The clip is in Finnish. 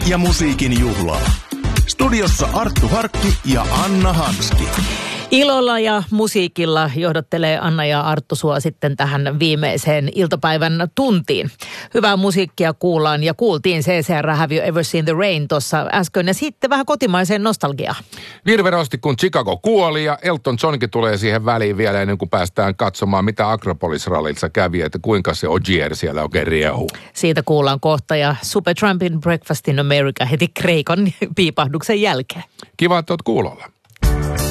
ja musiikin juhlaa. Studiossa Arttu Harkki ja Anna Hanski. Ilolla ja musiikilla johdattelee Anna ja Arttu sua sitten tähän viimeiseen iltapäivän tuntiin. Hyvää musiikkia kuullaan ja kuultiin CCR Have You Ever Seen the Rain tuossa äsken ja sitten vähän kotimaiseen nostalgiaan. Virverosti kun Chicago kuoli ja Elton Johnkin tulee siihen väliin vielä ennen kuin päästään katsomaan mitä Acropolis-rallissa kävi, että kuinka se Ogier siellä oikein riehuu. Siitä kuullaan kohta ja Supertrampin Breakfast in America heti Kreikan piipahduksen jälkeen. Kiva, että oot kuulolla.